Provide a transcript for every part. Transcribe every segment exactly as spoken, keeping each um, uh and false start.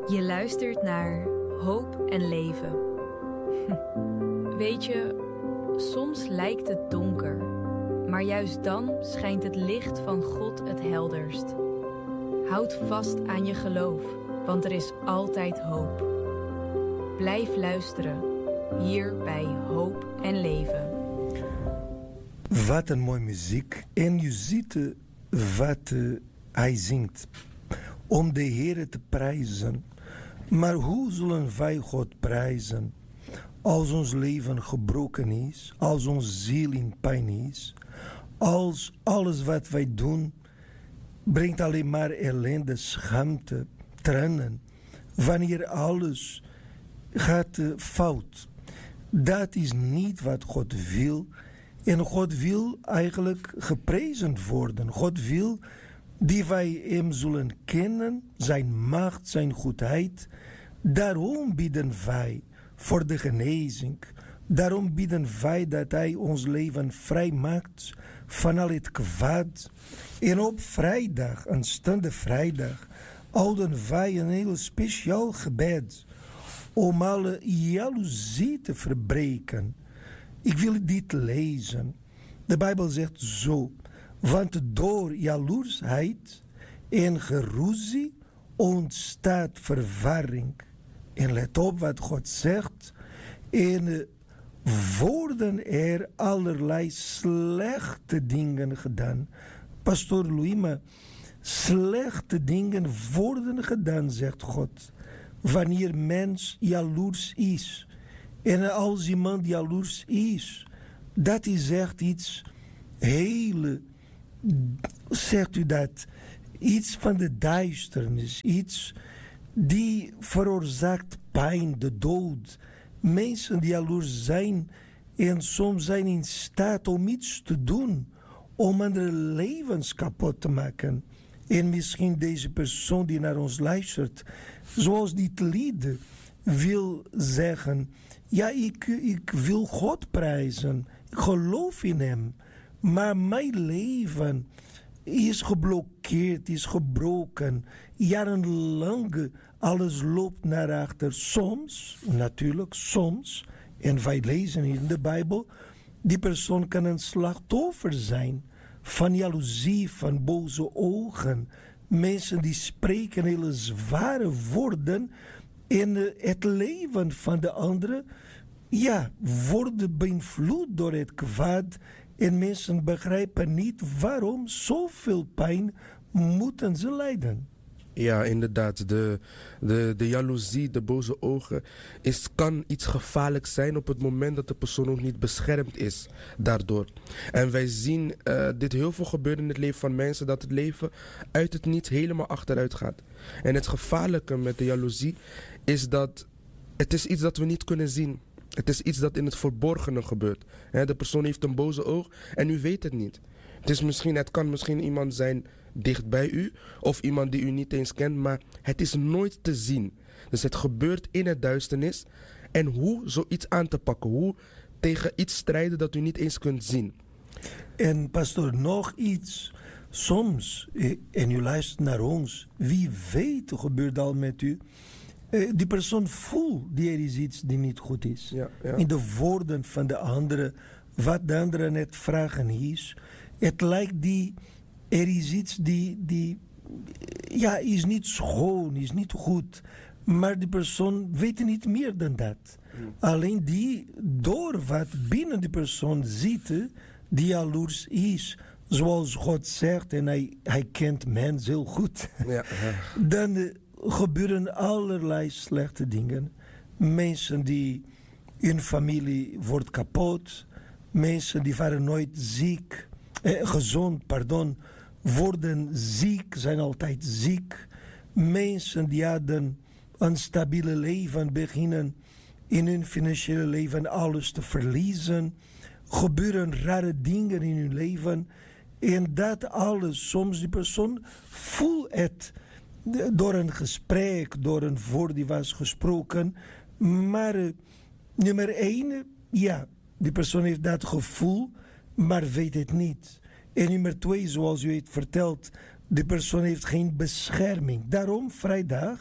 Je luistert naar Hoop en Leven. Weet je, soms lijkt het donker, maar juist dan schijnt het licht van God het helderst. Houd vast aan je geloof, want er is altijd hoop. Blijf luisteren, hier bij Hoop en Leven. Wat een mooie muziek. En je ziet uh, wat uh, hij zingt. Om de Heer te prijzen. Maar hoe zullen wij God prijzen? Als ons leven gebroken is. Als onze ziel in pijn is. Als alles wat wij doen brengt alleen maar ellende, schaamte, tranen. Wanneer alles gaat uh, fout. Dat is niet wat God wil. En God wil eigenlijk geprezen worden. God wil die wij hem zullen kennen, zijn macht, zijn goedheid. Daarom bidden wij voor de genezing. Daarom bidden wij dat hij ons leven vrij maakt van al het kwaad. En op vrijdag, aanstaande vrijdag, houden wij een heel speciaal gebed om alle jaloezie te verbreken. Ik wil dit lezen. De Bijbel zegt zo. Want door jaloersheid en geruzie ontstaat verwarring. En let op wat God zegt. En worden er allerlei slechte dingen gedaan. Pastor Louima, slechte dingen worden gedaan, zegt God. Wanneer mens jaloers is. En als iemand jaloers is, dat is echt iets heel, zegt u dat, iets van de duisternis, iets die veroorzaakt pijn, de dood. Mensen die jaloers zijn en soms zijn in staat om iets te doen, om andere levens kapot te maken. En misschien deze persoon die naar ons luistert, zoals dit lied wil zeggen, ja, ik, ik wil God prijzen, ik geloof in hem, maar mijn leven is geblokkeerd, is gebroken, jarenlang alles loopt naar achter. Soms, natuurlijk, soms, en wij lezen in de Bijbel, die persoon kan een slachtoffer zijn van jaloezie, van boze ogen, mensen die spreken hele zware woorden. En uh, het leven van de anderen, ja, wordt beïnvloed door het kwaad. En mensen begrijpen niet waarom zoveel pijn moeten ze lijden. Ja, inderdaad. De, de, de jaloezie, de boze ogen, is, kan iets gevaarlijks zijn op het moment dat de persoon nog niet beschermd is daardoor. En wij zien uh, dit heel veel gebeuren in het leven van mensen, dat het leven uit het niets helemaal achteruit gaat. En het gevaarlijke met de jaloezie is dat het is iets dat we niet kunnen zien. Het is iets dat in het verborgene gebeurt. He, de persoon heeft een boze oog en u weet het niet. Het, is misschien, het kan misschien iemand zijn dicht bij u of iemand die u niet eens kent, maar het is nooit te zien. Dus het gebeurt in het duisternis. En hoe zoiets aan te pakken, hoe tegen iets strijden dat u niet eens kunt zien. En pastor, nog iets. Soms, en u luistert naar ons, wie weet gebeurt al met u. Die persoon voelt dat er is iets die niet goed is. Ja, ja. In de woorden van de anderen, wat de anderen net vragen is. Het lijkt die, er is iets die, die ja, is niet schoon, is niet goed. Maar die persoon weet niet meer dan dat. Hmm. Alleen die, door wat binnen die persoon zit, die jaloers is, zoals God zegt, en hij, hij kent mens heel goed. Ja, ja. Dan uh, gebeuren allerlei slechte dingen. Mensen die, hun familie wordt kapot. Mensen die waren nooit ziek, eh, gezond, pardon, worden ziek, zijn altijd ziek. Mensen die hadden een stabiele leven, beginnen in hun financiële leven alles te verliezen. Gebeuren rare dingen in hun leven. En dat alles, soms die persoon voelt het door een gesprek, door een woord die was gesproken. Maar uh, nummer één, ja, die persoon heeft dat gevoel, maar weet het niet. En nummer twee, zoals u het vertelt, de persoon heeft geen bescherming. Daarom, vrijdag,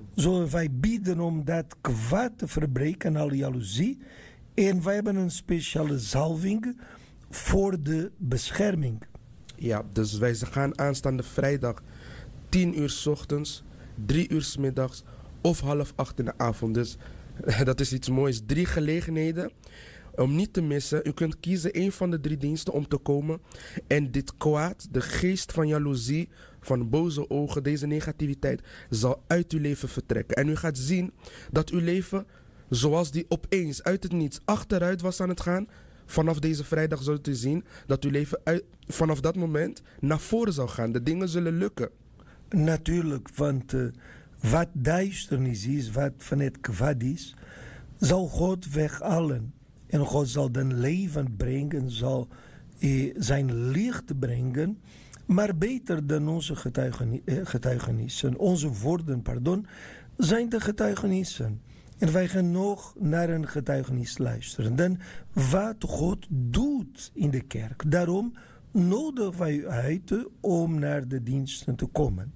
Zullen wij bieden om dat kwaad te verbreken, al jaloezie. En wij hebben een speciale zalving voor de bescherming. Ja, dus wij gaan aanstaande vrijdag tien uur 's ochtends, drie uur 's middags of half acht in de avond. Dus dat is iets moois. Drie gelegenheden om niet te missen. U kunt kiezen een van de drie diensten om te komen. En dit kwaad, de geest van jaloezie, van boze ogen, deze negativiteit, zal uit uw leven vertrekken. En u gaat zien dat uw leven, zoals die opeens uit het niets achteruit was aan het gaan, vanaf deze vrijdag zult u zien dat uw leven uit, vanaf dat moment naar voren zal gaan. De dingen zullen lukken. Natuurlijk, want uh, wat duisternis is, wat van het kwaad is, zal God weghalen. En God zal dan leven brengen, zal eh, zijn licht brengen. Maar beter dan onze getuigeni- eh, getuigenissen, onze woorden, pardon, zijn de getuigenissen. En wij gaan nog naar een getuigenis luisteren. Dan wat God doet in de kerk. Daarom nodigen wij u uit om naar de diensten te komen.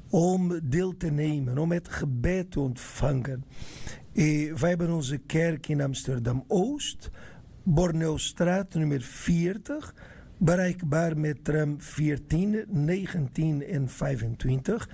Om deel te nemen, om het gebed te ontvangen. Eh, wij hebben onze kerk in Amsterdam-Oost, Borneostraat nummer veertig, bereikbaar met tram veertien, negentien en vijfentwintig,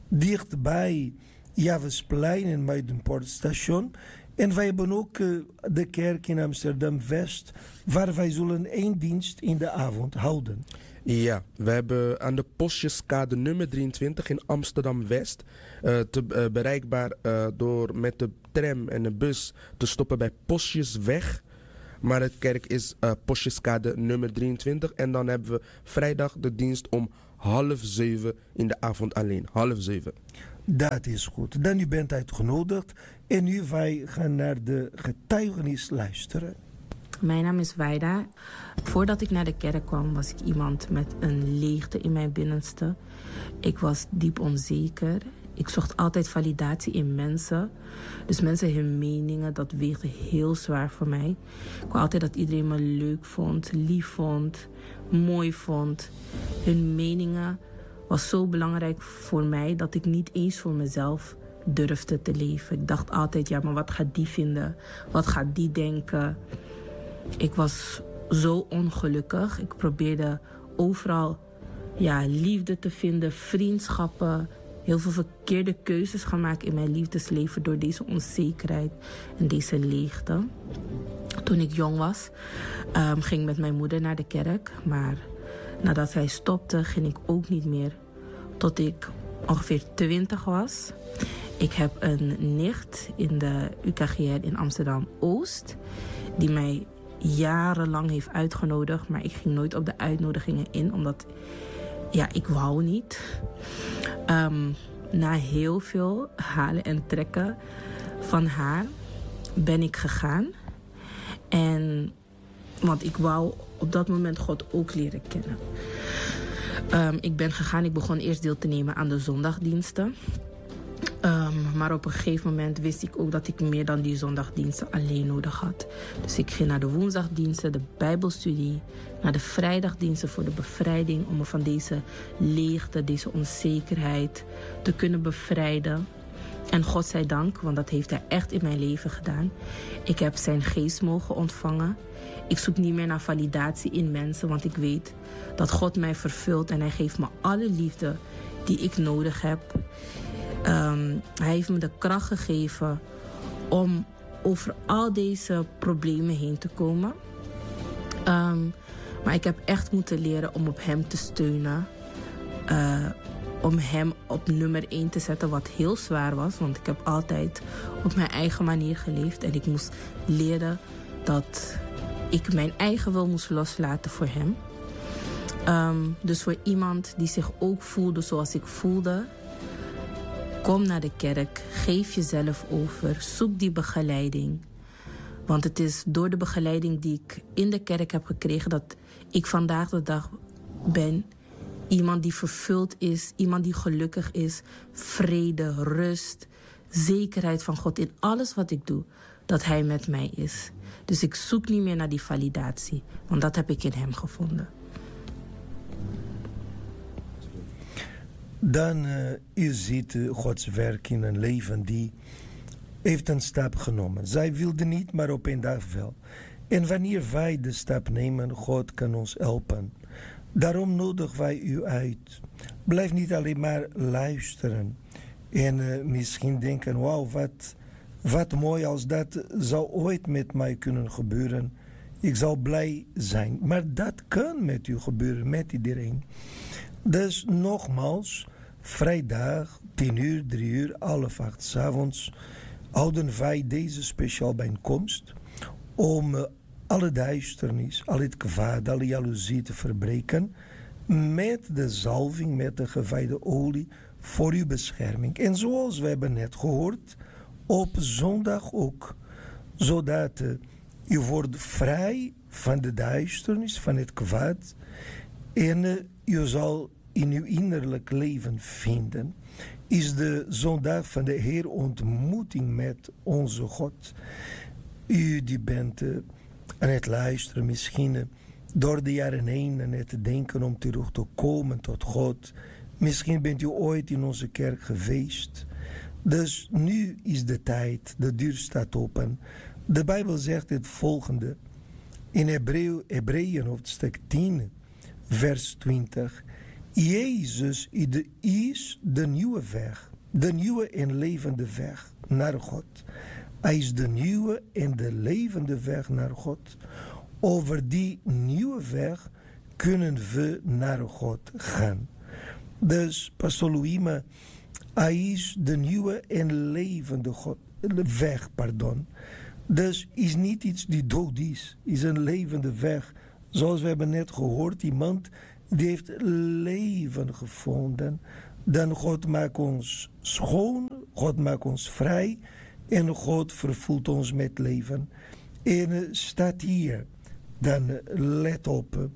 dichtbij Javesplein en Muidenpoortstation. En wij hebben ook uh, de kerk in Amsterdam-West, waar wij zullen één dienst in de avond houden. Ja, we hebben aan de Postjeskade nummer drieëntwintig in Amsterdam-West uh, te, uh, bereikbaar uh, door met de tram en de bus te stoppen bij Postjesweg. Maar het kerk is uh, Postjeskade nummer drieëntwintig. En dan hebben we vrijdag de dienst om half zeven in de avond alleen. Half zeven. Dat is goed. Dan u bent uitgenodigd en nu wij gaan naar de getuigenis luisteren. Mijn naam is Waida. Voordat ik naar de kerk kwam was ik iemand met een leegte in mijn binnenste. Ik was diep onzeker. Ik zocht altijd validatie in mensen. Dus mensen hun meningen, dat weegde heel zwaar voor mij. Ik wou altijd dat iedereen me leuk vond, lief vond, mooi vond. Hun meningen was zo belangrijk voor mij dat ik niet eens voor mezelf durfde te leven. Ik dacht altijd, ja, maar wat gaat die vinden? Wat gaat die denken? Ik was zo ongelukkig. Ik probeerde overal ja, liefde te vinden, vriendschappen. Heel veel verkeerde keuzes gaan maken in mijn liefdesleven door deze onzekerheid en deze leegte. Toen ik jong was, um, ging ik met mijn moeder naar de kerk. Maar nadat zij stopte, ging ik ook niet meer. Tot ik ongeveer twintig was. Ik heb een nicht in de U K G R in Amsterdam-Oost, die mij jarenlang heeft uitgenodigd. Maar ik ging nooit op de uitnodigingen in, omdat ja, ik wou niet. Um, na heel veel halen en trekken van haar ben ik gegaan. En, want ik wou op dat moment God ook leren kennen. Um, ik ben gegaan, ik begon eerst deel te nemen aan de zondagdiensten. Um, maar op een gegeven moment wist ik ook dat ik meer dan die zondagdiensten alleen nodig had. Dus ik ging naar de woensdagdiensten, de bijbelstudie, naar de vrijdagdiensten voor de bevrijding, om me van deze leegte, deze onzekerheid te kunnen bevrijden. En God zij dank, want dat heeft hij echt in mijn leven gedaan. Ik heb zijn geest mogen ontvangen. Ik zoek niet meer naar validatie in mensen, want ik weet dat God mij vervult en hij geeft me alle liefde die ik nodig heb. Um, hij heeft me de kracht gegeven om over al deze problemen heen te komen. Um, maar ik heb echt moeten leren om op hem te steunen. Uh, om hem op nummer één te zetten, wat heel zwaar was. Want ik heb altijd op mijn eigen manier geleefd. En ik moest leren dat ik mijn eigen wil moest loslaten voor hem. Um, dus voor iemand die zich ook voelde zoals ik voelde, kom naar de kerk, geef jezelf over, zoek die begeleiding. Want het is door de begeleiding die ik in de kerk heb gekregen dat ik vandaag de dag ben. Iemand die vervuld is, iemand die gelukkig is, vrede, rust, zekerheid van God in alles wat ik doe, dat hij met mij is. Dus ik zoek niet meer naar die validatie, want dat heb ik in hem gevonden. dan uh, u ziet uh, Gods werk in een leven die heeft een stap genomen. Zij wilde niet, maar op een dag wel. En wanneer wij de stap nemen, God kan ons helpen. Daarom nodigen wij u uit. Blijf niet alleen maar luisteren. En uh, misschien denken, wauw, wat, wat mooi als dat zou ooit met mij kunnen gebeuren. Ik zal blij zijn. Maar dat kan met u gebeuren, met iedereen. Dus nogmaals, vrijdag, tien uur, drie uur, half acht 's avonds, houden wij deze speciaal bijeenkomst om uh, alle duisternis, al het kwaad, alle jaloezie te verbreken met de zalving, met de gewijde olie voor uw bescherming. En zoals we hebben net gehoord, op zondag ook, zodat uh, u wordt vrij van de duisternis, van het kwaad, en uh, u zal in uw innerlijk leven vinden. Is de zondag van de Heer ontmoeting met onze God. U die bent uh, aan het luisteren, misschien uh, door de jaren heen aan het denken om terug te komen tot God. Misschien bent u ooit in onze kerk geweest. Dus nu is de tijd, de deur staat open. De Bijbel zegt het volgende. In Hebreeën, Hebreeën hoofdstuk tien, vers twintig. Jezus is de nieuwe weg, de nieuwe en levende weg naar God. Hij is de nieuwe en de levende weg naar God. Over die nieuwe weg kunnen we naar God gaan. Dus, Pastor Louima, hij is de nieuwe en levende God, weg, pardon. Dus is niet iets die dood is, is een levende weg. Zoals we hebben net gehoord, iemand die heeft leven gevonden. Dan God maakt ons schoon, God maakt ons vrij en God vervult ons met leven. En staat hier, dan let op,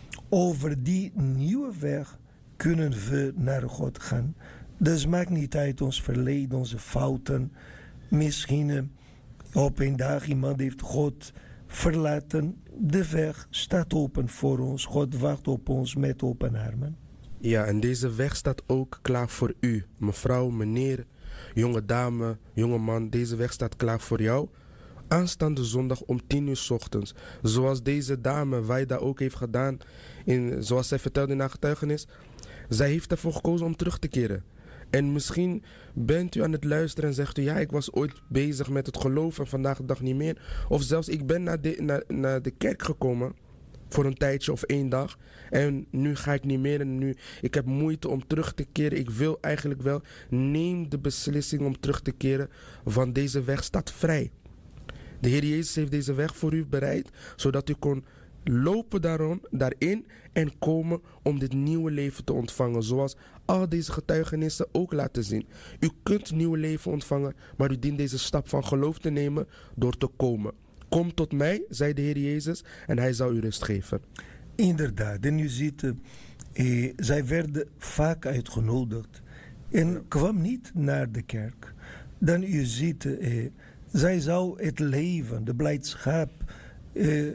over die nieuwe weg kunnen we naar God gaan. Dus maakt niet uit ons verleden, onze fouten. Misschien op een dag iemand heeft God verlaten. De weg staat open voor ons. God wacht op ons met open armen. Ja, en deze weg staat ook klaar voor u. Mevrouw, meneer, jonge dame, jonge man. Deze weg staat klaar voor jou. Aanstaande zondag om tien uur 's ochtends. Zoals deze dame Waida ook heeft gedaan. In, zoals zij vertelde in haar getuigenis. Zij heeft ervoor gekozen om terug te keren. En misschien bent u aan het luisteren en zegt u... ja, ik was ooit bezig met het geloof en vandaag de dag niet meer. Of zelfs, ik ben naar de, naar, naar de kerk gekomen voor een tijdje of één dag. En nu ga ik niet meer en nu... ik heb moeite om terug te keren. Ik wil eigenlijk wel. Neem de beslissing om terug te keren. Want deze weg staat vrij. De Heer Jezus heeft deze weg voor u bereid. Zodat u kon lopen daarom, daarin en komen om dit nieuwe leven te ontvangen. Zoals al deze getuigenissen ook laten zien. U kunt nieuw leven ontvangen, maar u dient deze stap van geloof te nemen door te komen. Kom tot mij, zei de Heer Jezus, en hij zal u rust geven. Inderdaad, en u ziet, eh, zij werden vaak uitgenodigd en kwam niet naar de kerk. Dan u ziet, eh, zij zou het leven, de blijdschap eh,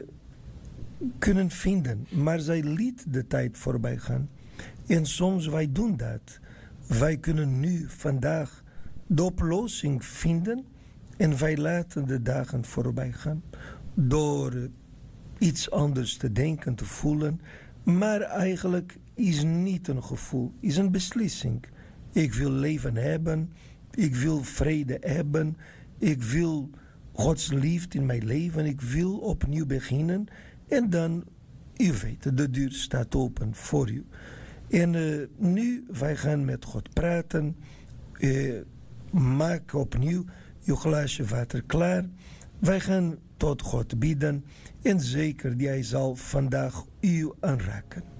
kunnen vinden, maar zij liet de tijd voorbij gaan. En soms wij doen dat. Wij kunnen nu, vandaag, de oplossing vinden en wij laten de dagen voorbij gaan door uh, iets anders te denken, te voelen. Maar eigenlijk is niet een gevoel, is een beslissing. Ik wil leven hebben, ik wil vrede hebben, ik wil Gods liefde in mijn leven, ik wil opnieuw beginnen. En dan, u weet, de deur staat open voor u. En uh, nu, wij gaan met God praten. Uh, maak opnieuw uw glaasje water klaar. Wij gaan tot God bidden. En zeker, die hij zal vandaag u aanraken.